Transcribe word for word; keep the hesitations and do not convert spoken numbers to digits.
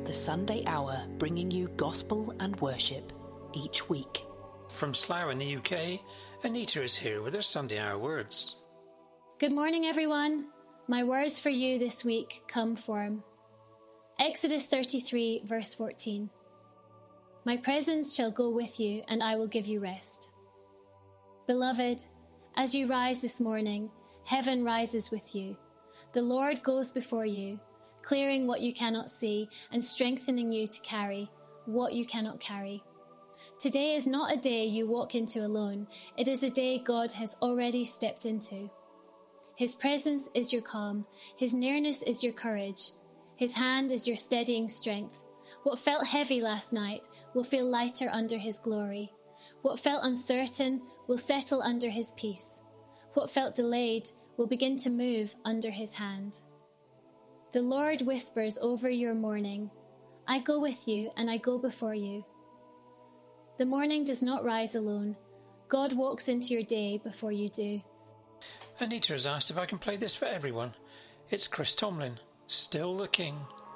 the Sunday Hour, bringing you gospel and worship each week. From Slough in the U K, Anita is here with her Sunday Hour words. Good morning, everyone. My words for you this week come from Exodus thirty-three, verse fourteen. My presence shall go with you, and I will give you rest. Beloved, as you rise this morning, heaven rises with you. The Lord goes before you, clearing what you cannot see and strengthening you to carry what you cannot carry. Today is not a day you walk into alone. It is a day God has already stepped into. His presence is your calm. His nearness is your courage. His hand is your steadying strength. What felt heavy last night will feel lighter under his glory. What felt uncertain will settle under his peace. What felt delayed will begin to move under his hand. The Lord whispers over your morning, I go with you and I go before you. The morning does not rise alone. God walks into your day before you do. Anita has asked if I can play this for everyone. It's Chris Tomlin, Still the King.